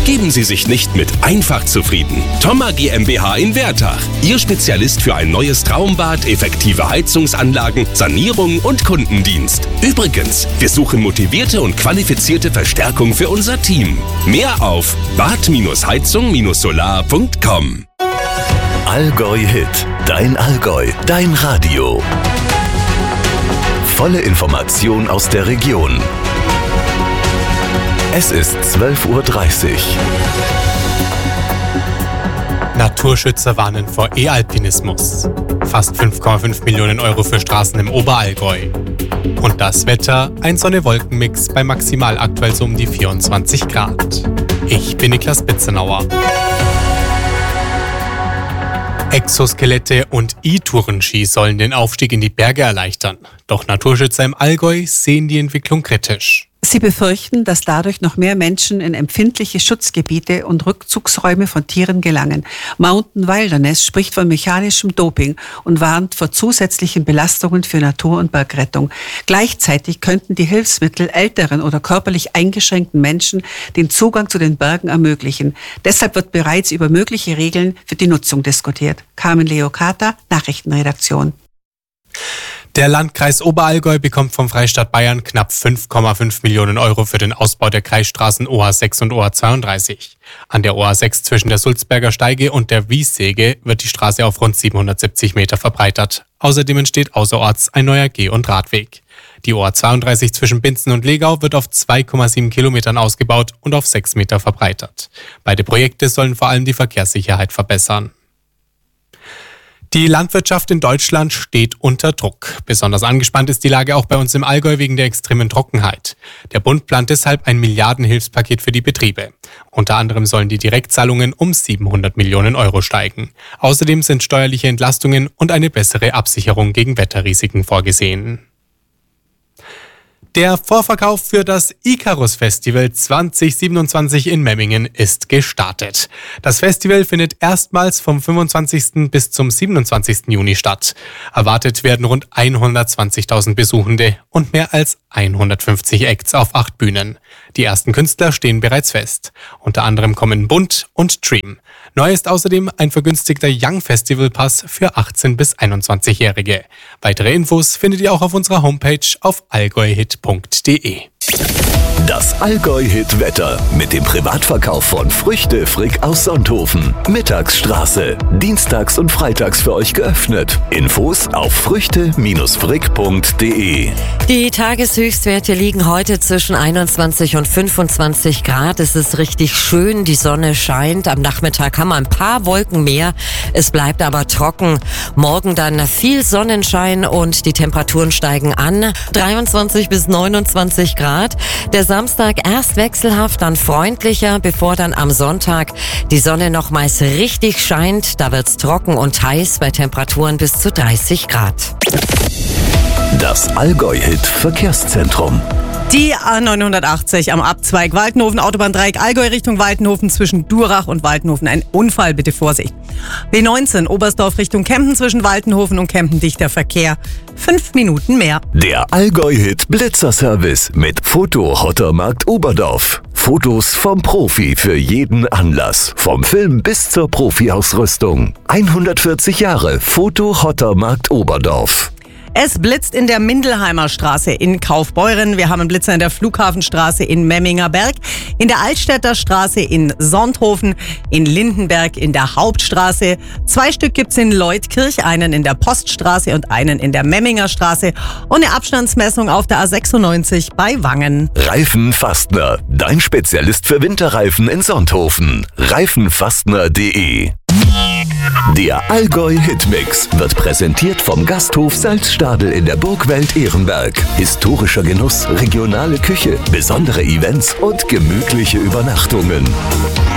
Geben Sie sich nicht mit einfach zufrieden. Thoma GmbH in Wertach. Ihr Spezialist für ein neues Traumbad, effektive Heizungsanlagen, Sanierung und Kundendienst. Übrigens, wir suchen motivierte und qualifizierte Verstärkung für unser Team. Mehr auf bad-heizung-solar.com. Allgäu Hit. Dein Allgäu. Dein Radio. Volle Information aus der Region. Es ist 12:30 Uhr. Naturschützer warnen vor E-Alpinismus. Fast 5,5 Millionen Euro für Straßen im Oberallgäu. Und das Wetter, ein Sonne-Wolken-Mix bei maximal aktuell so um die 24 Grad. Ich bin Niklas Bitzenauer. Exoskelette und E-Tourenski sollen den Aufstieg in die Berge erleichtern. Doch Naturschützer im Allgäu sehen die Entwicklung kritisch. Sie befürchten, dass dadurch noch mehr Menschen in empfindliche Schutzgebiete und Rückzugsräume von Tieren gelangen. Mountain Wilderness spricht von mechanischem Doping und warnt vor zusätzlichen Belastungen für Natur- und Bergrettung. Gleichzeitig könnten die Hilfsmittel älteren oder körperlich eingeschränkten Menschen den Zugang zu den Bergen ermöglichen. Deshalb wird bereits über mögliche Regeln für die Nutzung diskutiert. Carmen Leocata, Nachrichtenredaktion. Der Landkreis Oberallgäu bekommt vom Freistaat Bayern knapp 5,5 Millionen Euro für den Ausbau der Kreisstraßen OA6 und OA32. An der OA6 zwischen der Sulzberger Steige und der Wiessäge wird die Straße auf rund 770 Meter verbreitert. Außerdem entsteht außerorts ein neuer Geh- und Radweg. Die OA32 zwischen Binzen und Legau wird auf 2,7 Kilometern ausgebaut und auf 6 Meter verbreitert. Beide Projekte sollen vor allem die Verkehrssicherheit verbessern. Die Landwirtschaft in Deutschland steht unter Druck. Besonders angespannt ist die Lage auch bei uns im Allgäu wegen der extremen Trockenheit. Der Bund plant deshalb ein Milliardenhilfspaket für die Betriebe. Unter anderem sollen die Direktzahlungen um 700 Millionen Euro steigen. Außerdem sind steuerliche Entlastungen und eine bessere Absicherung gegen Wetterrisiken vorgesehen. Der Vorverkauf für das Icarus Festival 2027 in Memmingen ist gestartet. Das Festival findet erstmals vom 25. bis zum 27. Juni statt. Erwartet werden rund 120.000 Besuchende und mehr als 150 Acts auf 8 Bühnen. Die ersten Künstler stehen bereits fest. Unter anderem kommen Bund und Dream. Neu ist außerdem ein vergünstigter Young Festival Pass für 18- bis 21-Jährige. Weitere Infos findet ihr auch auf unserer Homepage auf allgäuhit.de. Das Allgäu-Hit-Wetter mit dem Privatverkauf von Früchte Frick aus Sonthofen. Mittagsstraße. Dienstags und freitags für euch geöffnet. Infos auf früchte-frick.de. Die Tageshöchstwerte liegen heute zwischen 21 und 25 Grad. Es ist richtig schön, die Sonne scheint. Am Nachmittag haben wir ein paar Wolken mehr. Es bleibt aber trocken. Morgen dann viel Sonnenschein und die Temperaturen steigen an. 23 bis 29 Grad. Der Samstag erst wechselhaft, dann freundlicher, bevor dann am Sonntag die Sonne nochmals richtig scheint. Da wird's trocken und heiß bei Temperaturen bis zu 30 Grad. Das Allgäu-Hit Verkehrszentrum. Die A980 am Abzweig Waltenhofen, Autobahndreieck Allgäu Richtung Waltenhofen zwischen Durach und Waltenhofen. Ein Unfall, bitte Vorsicht. B19 Oberstdorf Richtung Kempten zwischen Waltenhofen und Kempten dichter Verkehr. 5 Minuten mehr. Der Allgäu-Hit Blitzerservice mit Foto-Hottermarkt Oberdorf. Fotos vom Profi für jeden Anlass. Vom Film bis zur Profi-Ausrüstung. 140 Jahre Foto-Hottermarkt Oberdorf. Es blitzt in der Mindelheimer Straße in Kaufbeuren. Wir haben einen Blitzer in der Flughafenstraße in Memminger Berg, in der Altstädter Straße in Sonthofen, in Lindenberg in der Hauptstraße. 2 Stück gibt's in Leutkirch, einen in der Poststraße und einen in der Memminger Straße und eine Abstandsmessung auf der A96 bei Wangen. Reifenfastner, dein Spezialist für Winterreifen in Sonthofen. Reifenfastner.de. Der Allgäu-Hitmix wird präsentiert vom Gasthof Salzstadel in der Burgwelt Ehrenberg. Historischer Genuss, regionale Küche, besondere Events und gemütliche Übernachtungen.